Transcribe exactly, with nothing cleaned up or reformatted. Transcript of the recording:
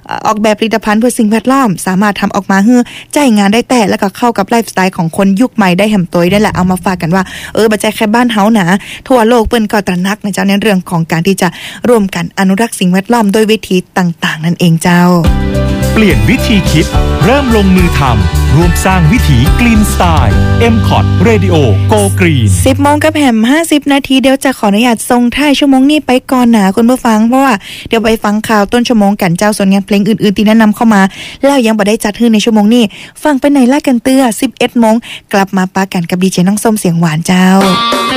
ออกแบบผลิตภัณฑ์เพื่อสิ่งแวดล้อมสามารถทำออกมาให้ใจงานได้แต่แล้วก็เข้ากับไลฟ์สไตล์ของคนยุคใหม่ได้แหมตัวได้แหละเอามาฝากกันว่าเออบ่ใช่แค่บ้านเฮานะทั่วโลกเปิ้นก็ตระหนักนะเจ้าในเรื่องของการที่จะร่วมกันอนุรักษ์สิ่งแวดล้อมโดยวิธีต่างๆนั่นเองเจ้าเปลี่ยนวิธีคิดเริ่มลงมือทำร่วมสร้างวิถี Green Style เอ็ม คอ ที Radio Go Green สิบโมงกับแหมห้าสิบนาทีเดี๋ยวจะขออนุญาตส่งท้ายชั่วโมงนี้ไปก่อนนะคุณผู้ฟังเพราะว่าเดี๋ยวไปฟังข่าวต้นชั่วโมงกันเจ้าส่วนงานเพลงอื่นๆที่แนะนำเข้ามาแล้วยังบ่ได้จัดให้ในชั่วโมงนี้ฟังไปไหนล่ะกันเตื้อ สิบเอ็ดโมงกลับมาปากันกับดีเจน้องส้มเสียงหวานเจ้า